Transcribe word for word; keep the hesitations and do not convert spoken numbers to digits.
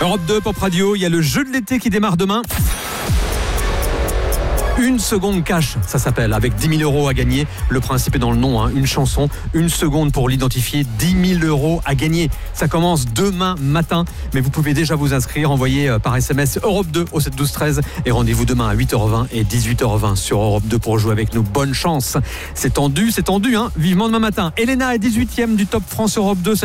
Europe deux, Pop Radio, il y a le jeu de l'été qui démarre demain. Une seconde cash, ça s'appelle, avec dix mille euros à gagner. Le principe est dans le nom, hein. Une chanson, une seconde pour l'identifier, dix mille euros à gagner. Ça commence demain matin, mais vous pouvez déjà vous inscrire, envoyer par S M S Europe deux au sept douze treize et rendez-vous demain à huit heures vingt et dix-huit heures vingt sur Europe deux pour jouer avec nous. Bonne chance. C'est tendu, c'est tendu, hein. Vivement demain matin. Elena est dix-huitième du Top France Europe deux.